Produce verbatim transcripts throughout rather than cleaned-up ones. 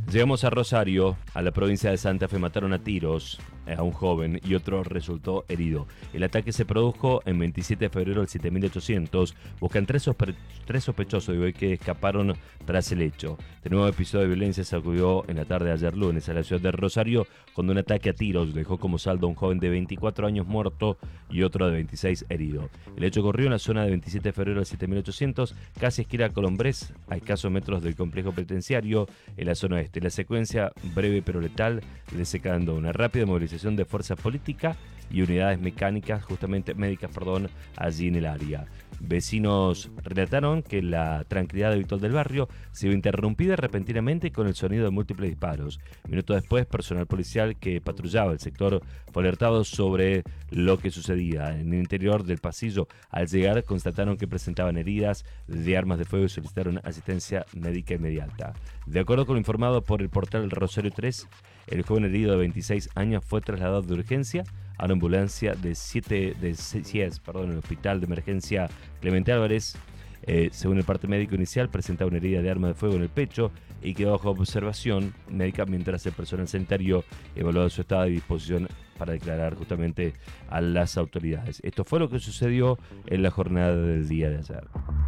Llegamos a Rosario, a la provincia de Santa Fe. Mataron a tiros a un joven y otro resultó herido. El ataque se produjo en veintisiete de febrero del siete mil ochocientos. Buscan tres, sospe- tres sospechosos de hoy que escaparon tras el hecho. Este nuevo episodio de violencia se acudió en la tarde de ayer lunes a la ciudad de Rosario, cuando un ataque a tiros dejó como saldo a un joven de veinticuatro años muerto y otro de veintiséis herido. El hecho ocurrió en la zona de veintisiete de febrero del siete mil ochocientos, casi esquina Colombrés, a escasos metros del complejo penitenciario, en la zona este. La secuencia, breve pero letal, desencadenó una rápida movilización de fuerza política y unidades mecánicas, justamente médicas, perdón, allí en el área. Vecinos relataron que la tranquilidad habitual del barrio se vio interrumpida repentinamente con el sonido de múltiples disparos. Minutos después, personal policial que patrullaba el sector fue alertado sobre lo que sucedía. En el interior del pasillo, al llegar, constataron que presentaban heridas de armas de fuego y solicitaron asistencia médica inmediata. De acuerdo con lo informado por el portal Rosario tres, el joven herido de veintiséis años fue trasladado de urgencia a una ambulancia de siete de seis, perdón, en el hospital de emergencia Clemente Álvarez. Eh, según el parte médico inicial, presentaba una herida de arma de fuego en el pecho y quedó bajo observación médica mientras el personal sanitario evaluaba su estado de disposición para declarar justamente a las autoridades. Esto fue lo que sucedió en la jornada del día de ayer.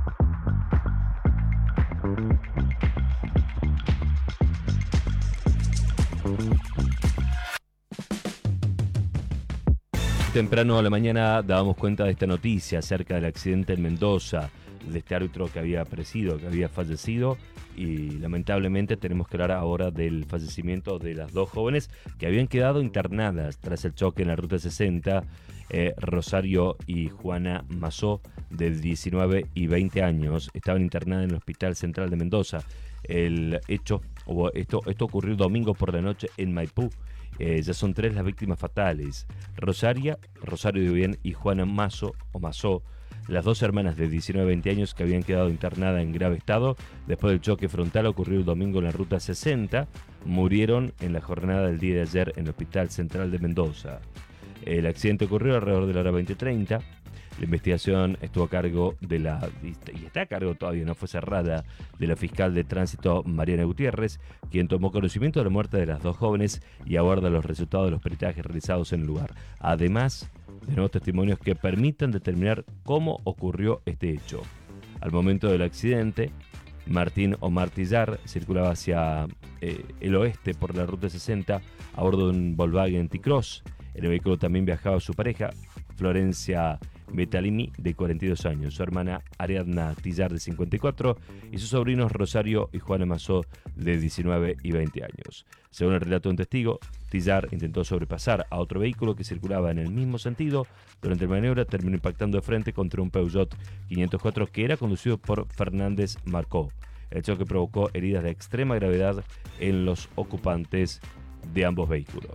Temprano a la mañana dábamos cuenta de esta noticia acerca del accidente en Mendoza, de este árbitro que había perecido, que había fallecido, y lamentablemente tenemos que hablar ahora del fallecimiento de las dos jóvenes que habían quedado internadas tras el choque en la Ruta sesenta, eh, Rosario y Juana Mazó, de diecinueve y veinte años, estaban internadas en el Hospital Central de Mendoza. El hecho, o esto, esto ocurrió el domingo por la noche en Maipú. Eh, ya son tres las víctimas fatales: Rosaria, Rosario de Bien y Juana Mazó, o Mazó, las dos hermanas de diecinueve y veinte años que habían quedado internadas en grave estado después del choque frontal ocurrido el domingo en la Ruta sesenta, murieron en la jornada del día de ayer en el Hospital Central de Mendoza. El accidente ocurrió alrededor de la hora veinte treinta. La investigación estuvo a cargo de la, y está a cargo todavía, no fue cerrada, de la fiscal de tránsito Mariana Gutiérrez, quien tomó conocimiento de la muerte de las dos jóvenes y aguarda los resultados de los peritajes realizados en el lugar, además de nuevos testimonios que permitan determinar cómo ocurrió este hecho. Al momento del accidente, Martín Omar Tillar circulaba hacia eh, el oeste por la Ruta sesenta a bordo de un Volkswagen T-Cross. En el vehículo también viajaba su pareja, Florencia Betalimi, de cuarenta y dos años, su hermana Ariadna Tillar, de cincuenta y cuatro, y sus sobrinos Rosario y Juana Mazó, de diecinueve y veinte años. Según el relato de un testigo, Tillar intentó sobrepasar a otro vehículo que circulaba en el mismo sentido. Durante la maniobra terminó impactando de frente contra un Peugeot quinientos cuatro que era conducido por Fernández Marcó. El choque provocó heridas de extrema gravedad en los ocupantes de ambos vehículos.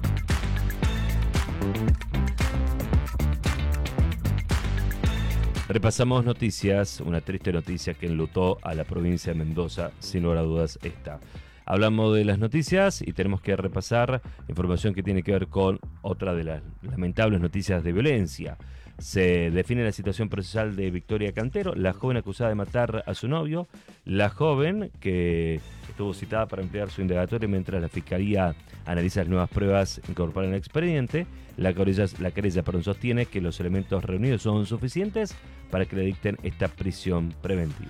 Repasamos noticias, una triste noticia que enlutó a la provincia de Mendoza, sin lugar a dudas esta. Hablamos de las noticias y tenemos que repasar información que tiene que ver con otra de las lamentables noticias de violencia. Se define la situación procesal de Victoria Cantero, la joven acusada de matar a su novio, la joven que estuvo citada para emplear su indagatoria mientras la Fiscalía analiza las nuevas pruebas incorporadas en el expediente. La querella, la querella perdón, sostiene que los elementos reunidos son suficientes para que le dicten esta prisión preventiva.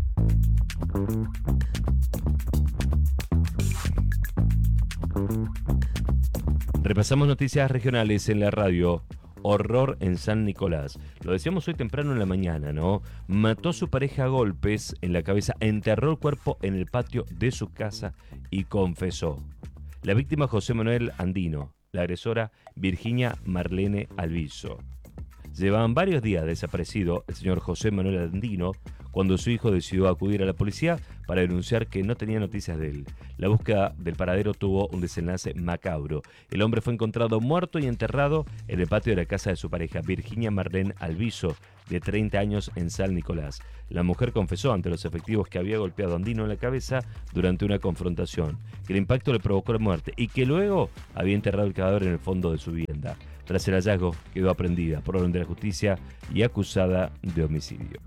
Repasamos noticias regionales en la radio. Horror en San Nicolás. Lo decíamos hoy temprano en la mañana, ¿no? Mató a su pareja a golpes en la cabeza, enterró el cuerpo en el patio de su casa y confesó. La víctima, José Manuel Andino. La agresora, Virginia Marlene Alviso. Llevaban varios días desaparecido el señor José Manuel Andino cuando su hijo decidió acudir a la policía para denunciar que no tenía noticias de él. La búsqueda del paradero tuvo un desenlace macabro. El hombre fue encontrado muerto y enterrado en el patio de la casa de su pareja, Virginia Marlene Alviso, de treinta años, en San Nicolás. La mujer confesó ante los efectivos que había golpeado a Andino en la cabeza durante una confrontación, que el impacto le provocó la muerte y que luego había enterrado el cadáver en el fondo de su vivienda. Tras el hallazgo, quedó aprehendida por orden de la justicia y acusada de homicidio.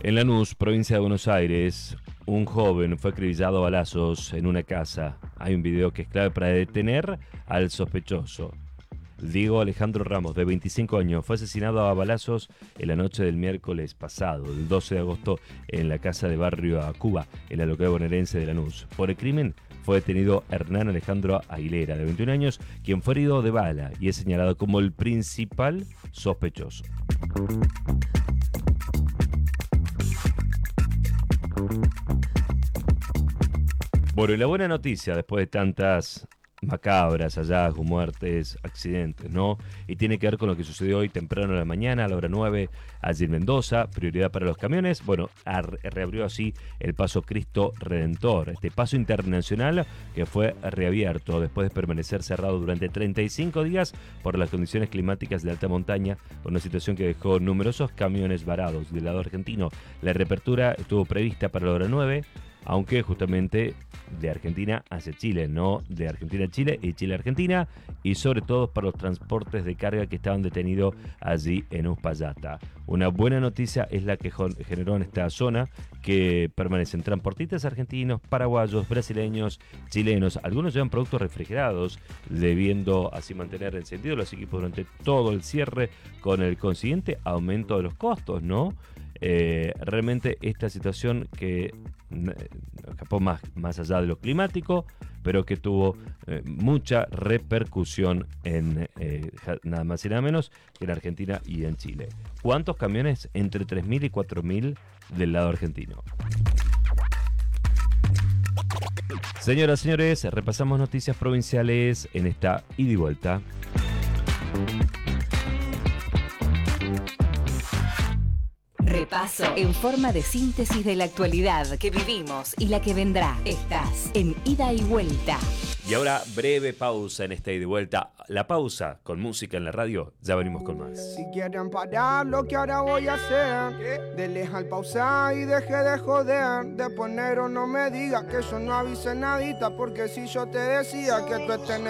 En Lanús, provincia de Buenos Aires, un joven fue acribillado a balazos en una casa. Hay un video que es clave para detener al sospechoso. Diego Alejandro Ramos, de veinticinco años, fue asesinado a balazos en la noche del miércoles pasado, el doce de agosto, en la casa de barrio a Cuba, en la localidad bonaerense de Lanús. Por el crimen fue detenido Hernán Alejandro Aguilera, de veintiún años, quien fue herido de bala y es señalado como el principal sospechoso. Bueno, y la buena noticia, después de tantas macabras, hallazgos, muertes, accidentes, ¿no? Y tiene que ver con lo que sucedió hoy temprano en la mañana, a la hora nueve, allí en Mendoza, prioridad para los camiones. Bueno, reabrió así el paso Cristo Redentor, este paso internacional que fue reabierto después de permanecer cerrado durante treinta y cinco días por las condiciones climáticas de alta montaña, con una situación que dejó numerosos camiones varados del lado argentino. La reapertura estuvo prevista para la hora nueve, aunque justamente de Argentina hacia Chile, no de Argentina a Chile y Chile a Argentina, y sobre todo para los transportes de carga que estaban detenidos allí en Uspallata. Una buena noticia es la que generó en esta zona, que permanecen transportistas argentinos, paraguayos, brasileños, chilenos. Algunos llevan productos refrigerados, debiendo así mantener encendidos los equipos durante todo el cierre, con el consiguiente aumento de los costos, ¿no? Eh, realmente esta situación que escapó más, más allá de lo climático, pero que tuvo eh, mucha repercusión en eh, nada más y nada menos que en Argentina y en Chile. ¿Cuántos camiones? Entre tres mil y cuatro mil del lado argentino. Señoras y señores, repasamos noticias provinciales en esta ida y vuelta. Repaso en forma de síntesis de la actualidad que vivimos y la que vendrá. Estás en Ida y Vuelta. Y ahora, breve pausa en esta ida y vuelta. La pausa con música en la radio. Ya venimos con más. Si quieren parar lo que ahora voy a hacer, denle al pausa y deje de joder. Después negro no me diga que yo no avise nadita, porque si yo te decía que tú estés en